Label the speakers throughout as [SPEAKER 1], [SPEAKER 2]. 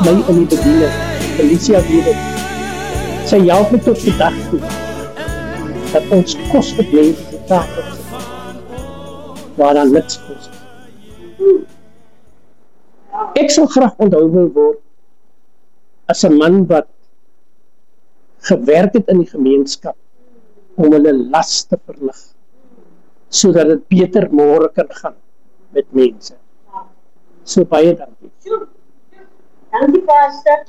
[SPEAKER 1] my in die bediening, Felicia weet het, sy help my tot vandag toe, dat ons kos op mense die tafel sit, waar dan niks kos. Ek sal graag onthou wil word, as 'n man wat gewerk het in die gemeenskap, om hulle las te verlig, sodat dit beter môre kan gaan met mense. So baie dankie.
[SPEAKER 2] Dankie, Pastor.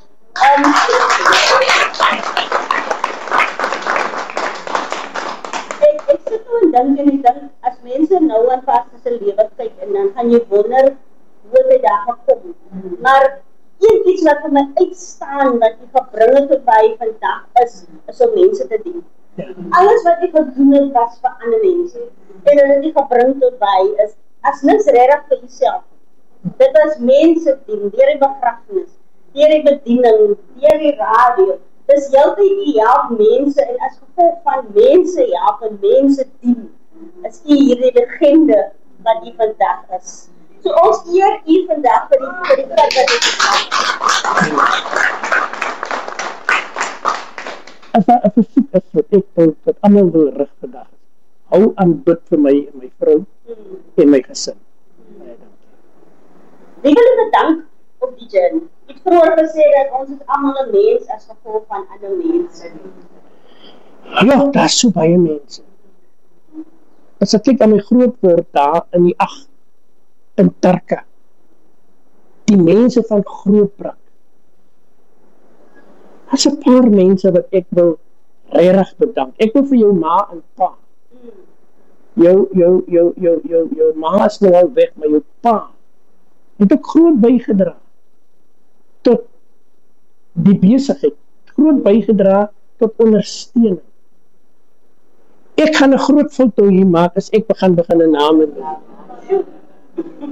[SPEAKER 2] Ek sit nou en dink, as mense nou aan Pastor se lewe kyk, en dan gaan jy wonder, hoe het hy daar gekom. Maar iets wat vir my uitstaan, wat hy gebring het tot by vandag is om mense te dien. Alles wat hy gedoen het, was vir ander mense. En dat hy gebring tot by is, as niks regtig vir jouself. Dit was mense dien, deur die begrafenis, deur die bediening, deur die radio. Dis heeltyd die help mense, en as gevolg van mense help en mense dien, is hierdie legende wat u vandag is. So ons eer u vandag vir die feit dat u
[SPEAKER 1] As daar 'n versoek is wat ek tot almal wil rig vandag, hou aan bid vir my en my vrou en my gesin. Baie dankie.
[SPEAKER 2] Wie wil u bedank op die journey? Ek het vroeër gesê dat ons is almal 'n mens as gevolg van ander mense.
[SPEAKER 1] Ja, daar is so baie mense. As ek kyk aan my grootword daar in die 8 in Tarka, die mense van Grootbrak, as 'n paar mense wat ek wil regtig bedank. Ek wil vir jou ma en pa. Jou ma is nou al weg, maar jou pa het ook groot bygedra tot die besigheid, groot bygedra tot ondersteuning. Ek gaan 'n groot foto hier maak as ek begin 'n name doen.